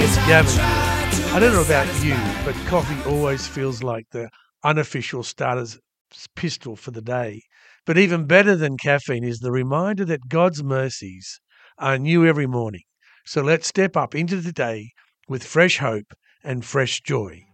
It's Gavin here. I don't know about you, but coffee always feels like the unofficial starter's pistol for the day. But even better than caffeine is the reminder that God's mercies are new every morning. So let's step up into the day with fresh hope and fresh joy.